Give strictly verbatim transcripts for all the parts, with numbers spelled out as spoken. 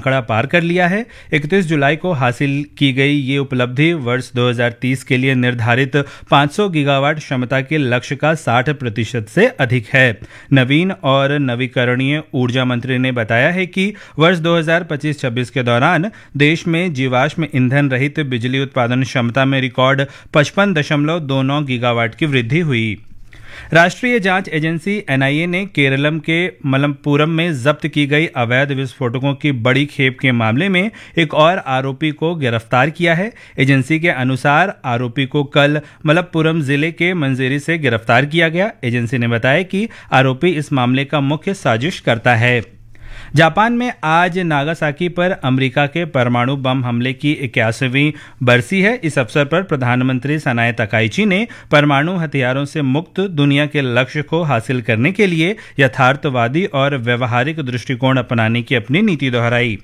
आंकड़ा पार कर लिया है। इकतीस जुलाई को हासिल की गई ये उपलब्धि वर्ष दो हज़ार तीस के लिए निर्धारित पाँच सौ गीगावाट क्षमता के लक्ष्य का साठ प्रतिशत से अधिक है। नवीन और नवीकरणीय ऊर्जा मंत्री ने बताया है कि वर्ष दो हज़ार पच्चीस छब्बीस के दौरान देश में जीवाश्म ईंधन रहित बिजली उत्पादन क्षमता में रिकॉर्ड पचपन दशमलव दो नौ गीगावाट की वृद्धि हुई। राष्ट्रीय जांच एजेंसी एन आई ए ने केरलम के मलप्पुरम में जब्त की गई अवैध विस्फोटकों की बड़ी खेप के मामले में एक और आरोपी को गिरफ्तार किया है। एजेंसी के अनुसार आरोपी को कल मलप्पुरम जिले के मंजेरी से गिरफ्तार किया गया। एजेंसी ने बताया कि आरोपी इस मामले का मुख्य साजिश करता है। जापान में आज नागासाकी पर अमेरिका के परमाणु बम हमले की इक्यासीवीं बरसी है। इस अवसर पर प्रधानमंत्री सनाए तकाइची ने परमाणु हथियारों से मुक्त दुनिया के लक्ष्य को हासिल करने के लिए यथार्थवादी और व्यवहारिक दृष्टिकोण अपनाने की अपनी नीति दोहराई।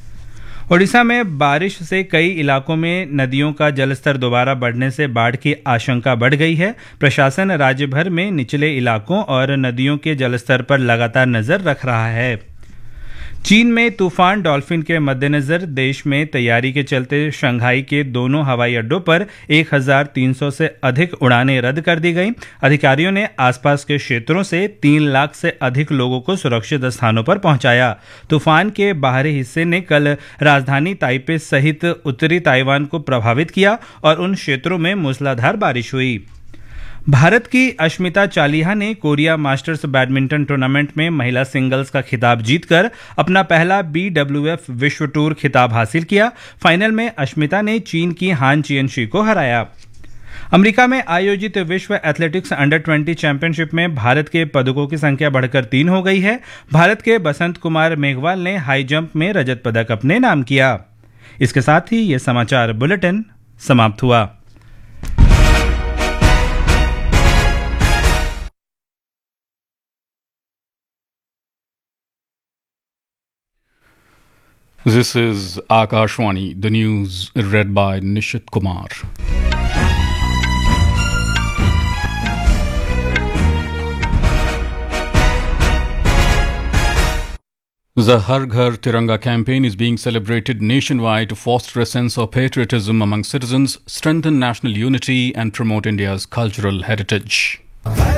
ओडिशा में बारिश से कई इलाकों में नदियों का जलस्तर दोबारा बढ़ने से बाढ़ की आशंका बढ़ गई है। प्रशासन राज्य भर में निचले इलाकों और नदियों के जलस्तर पर लगातार नजर रख रहा है। चीन में तूफान डॉल्फिन के मद्देनजर देश में तैयारी के चलते शंघाई के दोनों हवाई अड्डों पर एक हज़ार तीन सौ से अधिक उड़ानें रद्द कर दी गईं। अधिकारियों ने आसपास के क्षेत्रों से तीन लाख से अधिक लोगों को सुरक्षित स्थानों पर पहुंचाया। तूफान के बाहरी हिस्से ने कल राजधानी ताइपे सहित उत्तरी ताइवान को प्रभावित किया और उन क्षेत्रों में मूसलाधार बारिश हुई। भारत की अश्मिता चालिहा ने कोरिया मास्टर्स बैडमिंटन टूर्नामेंट में महिला सिंगल्स का खिताब जीतकर अपना पहला बी डब्ल्यू एफ विश्व टूर खिताब हासिल किया। फाइनल में अश्मिता ने चीन की हान चियनशी को हराया। अमेरिका में आयोजित विश्व एथलेटिक्स अंडर बीस चैंपियनशिप में भारत के पदकों की संख्या बढ़कर तीन हो गई है। भारत के बसंत कुमार मेघवाल ने हाई जंप में रजत पदक अपने नाम किया। इसके साथ ही ये समाचार बुलेटिन समाप्त हुआ। This is Akashwani, the news read by Nishit Kumar. The Har Ghar Tiranga campaign is being celebrated nationwide to foster a sense of patriotism among citizens, strengthen national unity and promote India's cultural heritage.